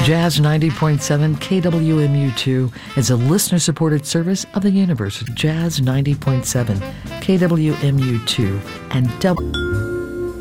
Jazz 90.7 KWMU2 is a listener-supported service of the University. Jazz 90.7 KWMU2 and